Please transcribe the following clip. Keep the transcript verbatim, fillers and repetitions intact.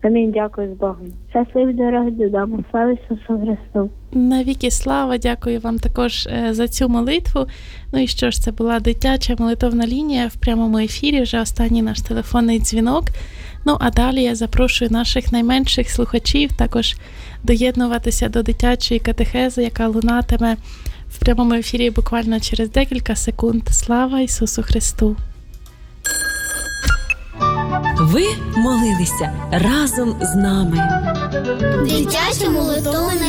Амінь, дякую з Богом. Щасливі дороги додому, слава Ісусу Христу. Навіки слава, дякую вам також за цю молитву. Ну і що ж, це була дитяча молитовна лінія в прямому ефірі, вже останній наш телефонний дзвінок. Ну, а далі я запрошую наших найменших слухачів також доєднуватися до дитячої катехези, яка лунатиме в прямому ефірі буквально через декілька секунд. Слава Ісусу Христу! Ви молилися разом з нами. Дитяча молитовна